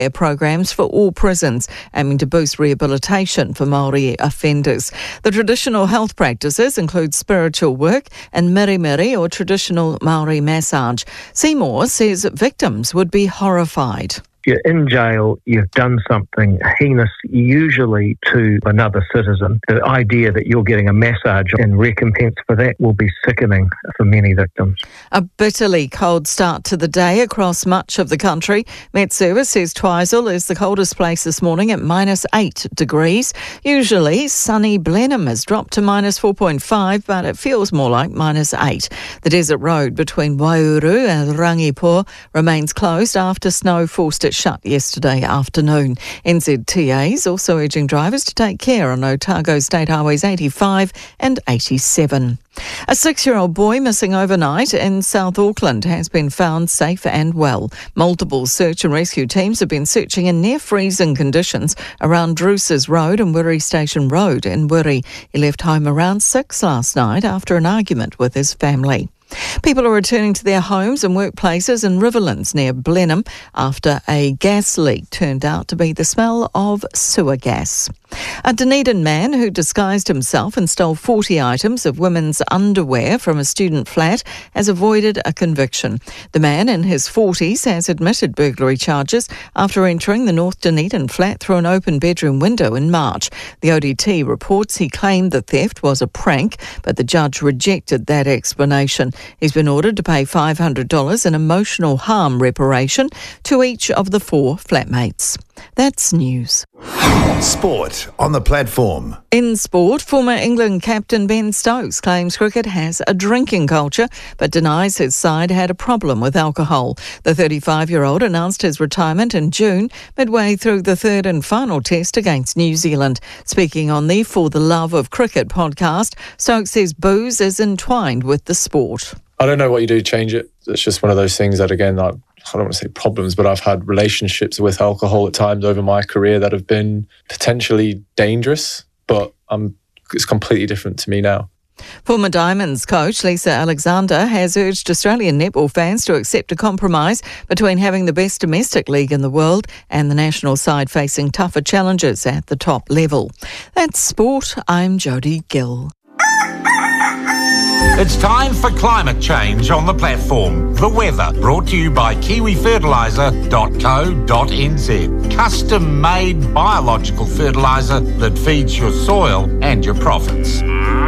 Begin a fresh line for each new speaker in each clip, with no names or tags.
programs for all prisons, aiming to boost rehabilitation for Māori offenders. The traditional health practices include spiritual work and mirimiri, or traditional Māori massage. Seymour says victims would be horrified.
You're in jail, you've done something heinous, usually to another citizen. The idea that you're getting a massage in recompense for that will be sickening for many victims.
A bitterly cold start to the day across much of the country. Met Service says Twizel is the coldest place this morning at -8 degrees. Usually sunny Blenheim has dropped to -4.5, but it feels more like -8. The desert road between Waiouru and Rangipo remains closed after snow forced it shut yesterday afternoon. NZTA is also urging drivers to take care on Otago State Highways 85 and 87. A 6-year-old boy missing overnight in South Auckland has been found safe and well. Multiple search and rescue teams have been searching in near-freezing conditions around Druces Road and Wiri Station Road in Wiri. He left home around 6 last night after an argument with his family. People are returning to their homes and workplaces in Riverlands near Blenheim after a gas leak turned out to be the smell of sewer gas. A Dunedin man who disguised himself and stole 40 items of women's underwear from a student flat has avoided a conviction. The man in his 40s has admitted burglary charges after entering the North Dunedin flat through an open bedroom window in March. The ODT reports he claimed the theft was a prank, but the judge rejected that explanation. He's been ordered to pay $500 in emotional harm reparation to each of the 4 flatmates. That's news.
Sport on the platform.
In sport, former England captain Ben Stokes claims cricket has a drinking culture but denies his side had a problem with alcohol. The 35-year-old announced his retirement in June, midway through the 3rd and final test against New Zealand. Speaking on the For the Love of Cricket podcast, Stokes says booze is entwined with the sport.
I don't know what you do to change it. It's just one of those things that, again, I don't want to say problems, but I've had relationships with alcohol at times over my career that have been potentially dangerous, but it's completely different to me now.
Former Diamonds coach Lisa Alexander has urged Australian netball fans to accept a compromise between having the best domestic league in the world and the national side facing tougher challenges at the top level. That's sport. I'm Jodie Gill.
It's time for climate change on the platform. The weather, brought to you by kiwifertiliser.co.nz. Custom-made biological fertiliser that feeds your soil and your profits.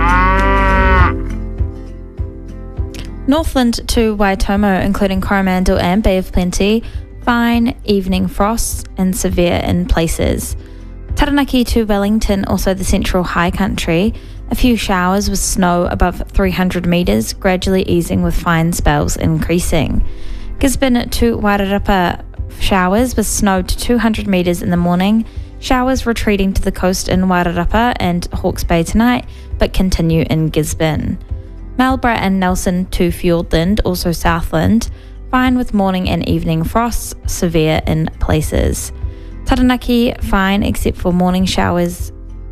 Northland to Waitomo, including Coromandel and Bay of Plenty, fine evening frosts and severe in places. Taranaki to Wellington, also the central high country, a few showers with snow above 300 metres, gradually easing with fine spells increasing. Gisborne to Wairarapa, showers with snow to 200 metres in the morning, showers retreating to the coast in Wairarapa and Hawke's Bay tonight, but continue in Gisborne. Marlborough and Nelson to Fiordland, also Southland, fine with morning and evening frosts, severe in places. Taranaki, fine except for morning showers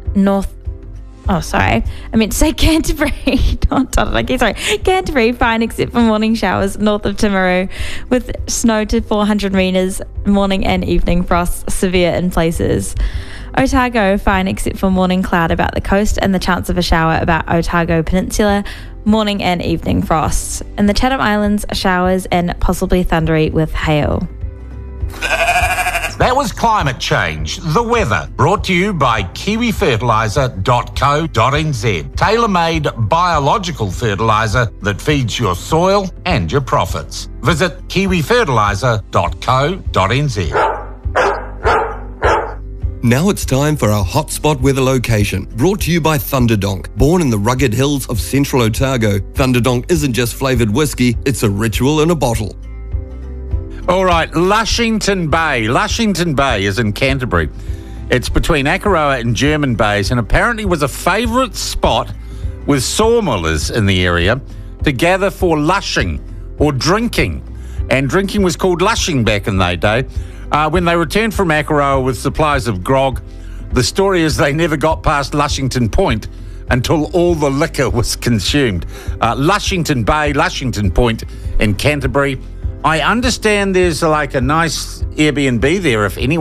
Canterbury, not Taranaki, Canterbury, fine except for morning showers north of Timaru, with snow to 400 metres, morning and evening frosts, severe in places. Otago, fine except for morning cloud about the coast and the chance of a shower about Otago Peninsula, morning and evening frosts. In the Chatham Islands, showers and possibly thundery with hail.
That was climate change, the weather, brought to you by kiwifertiliser.co.nz. Tailor-made biological fertiliser that feeds your soil and your profits. Visit kiwifertiliser.co.nz.
Now it's time for our hotspot weather location, brought to you by Thunderdonk. Born in the rugged hills of central Otago, Thunderdonk isn't just flavoured whiskey, it's a ritual in a bottle.
All right, Lushington Bay. Lushington Bay is in Canterbury. It's between Akaroa and German Bays and apparently was a favourite spot with sawmillers in the area to gather for lushing or drinking. And drinking was called lushing back in that day. When they returned from Akaroa with supplies of grog, the story is they never got past Lushington Point until all the liquor was consumed. Lushington Bay, Lushington Point in Canterbury, I understand there's like a nice Airbnb there if anyone